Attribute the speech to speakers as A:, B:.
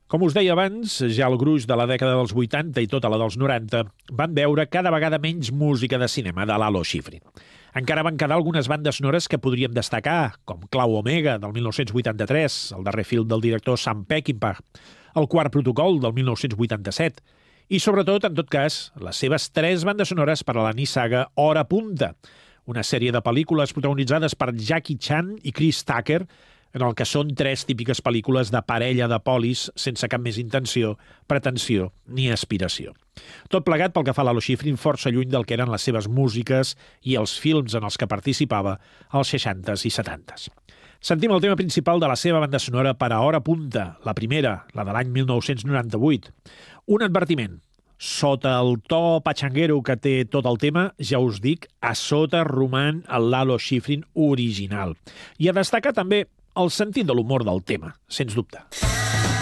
A: Com us deia abans, ja el gruix de la dècada dels 80 i tota la dels 90 van veure cada vegada menys música de cinema de Lalo Schifrin. Encara van quedar algunes bandes sonores que podríem destacar, com Clau Omega, del 1983, el darrer film del director Sam Peckinpah, el Quart Protocol, del 1987, i sobretot, en tot cas, les seves 3 bandes sonores per a la nissaga Hora Punta, una sèrie de pel·lícules protagonitzades per Jackie Chan i Chris Tucker, en el que són 3 típiques pel·lícules de parella de polis sense cap més intenció, pretensió ni aspiració. Tot plegat, pel que fa a Lalo Schifrin, força lluny del que eren les seves músiques i els films en els que participava als 60s i 70s. Sentim el tema principal de la seva banda sonora per a Hora Punta, la primera, la de l'any 1998. Un advertiment. Sota el to patxanguero que té tot el tema, ja us dic, a sota roman el Lalo Schifrin original. I a destacar també el sentit de l'humor del tema, sens dubte.